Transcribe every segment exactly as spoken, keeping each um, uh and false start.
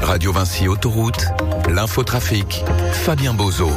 Radio Vinci Autoroute, l'infotrafic, Fabien Bozo.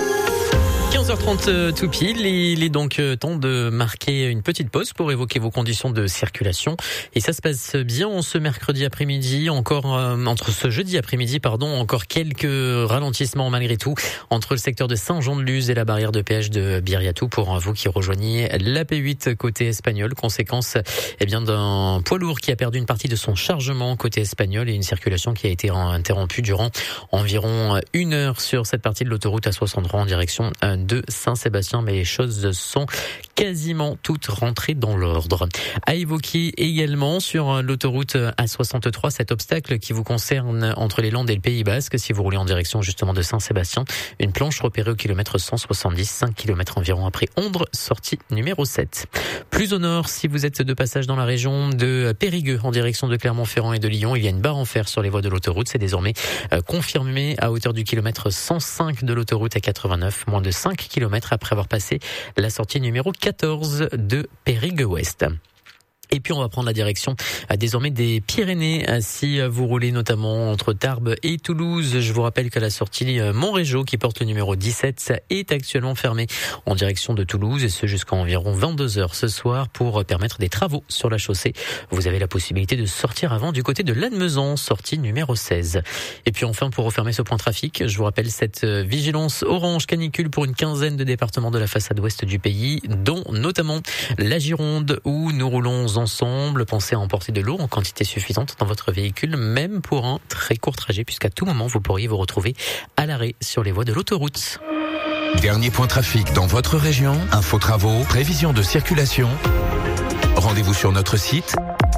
quinze heures trente tout pile, il est donc temps de marquer une petite pause pour évoquer vos conditions de circulation. Et ça se passe bien ce mercredi après-midi, encore euh, entre ce jeudi après-midi, pardon, encore quelques ralentissements malgré tout entre le secteur de Saint-Jean-de-Luz et la barrière de péage de Biriatou pour vous qui rejoignez la P huit côté espagnol. Conséquence, eh bien, d'un poids lourd qui a perdu une partie de son chargement côté espagnol et une circulation qui a été interrompue durant environ une heure sur cette partie de l'autoroute A soixante-trois en direction de Saint-Sébastien, mais les choses sont quasiment toutes rentrées dans l'ordre. À évoquer également sur l'autoroute A soixante-trois cet obstacle qui vous concerne entre les Landes et le Pays Basque si vous roulez en direction justement de Saint-Sébastien. Une planche repérée au kilomètre cent soixante-dix, cinq kilomètres environ après Ondres, sortie numéro sept. Plus au nord, si vous êtes de passage dans la région de Périgueux en direction de Clermont-Ferrand et de Lyon, il y a une barre en fer sur les voies de l'autoroute. C'est désormais confirmé à hauteur du kilomètre cent cinq de l'autoroute A quatre-vingt-neuf, moins de cinq kilomètres après avoir passé la sortie numéro quatorze de Périgueux-Ouest. Et puis on va prendre la direction euh, désormais des Pyrénées euh, si euh, vous roulez notamment entre Tarbes et Toulouse. Je vous rappelle que la sortie euh, Montrégeau qui porte le numéro dix-sept est actuellement fermée en direction de Toulouse et ce jusqu'à environ vingt-deux heures ce soir pour euh, permettre des travaux sur la chaussée. Vous avez la possibilité de sortir avant du côté de Lannemezan, sortie numéro seize. Et puis enfin pour refermer ce point trafic, je vous rappelle cette euh, vigilance orange canicule pour une quinzaine de départements de la façade ouest du pays, dont notamment la Gironde où nous roulons ensemble. Pensez à emporter de l'eau en quantité suffisante dans votre véhicule, même pour un très court trajet, puisqu'à tout moment, vous pourriez vous retrouver à l'arrêt sur les voies de l'autoroute. Dernier point trafic dans votre région, info travaux, prévision de circulation. Rendez-vous sur notre site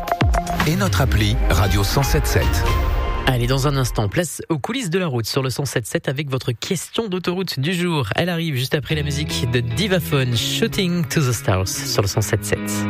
et notre appli Radio cent sept sept. Allez, dans un instant, place aux coulisses de la route sur le cent sept sept avec votre question d'autoroute du jour. Elle arrive juste après la musique de Divaphone, Shooting to the Stars sur le cent sept sept.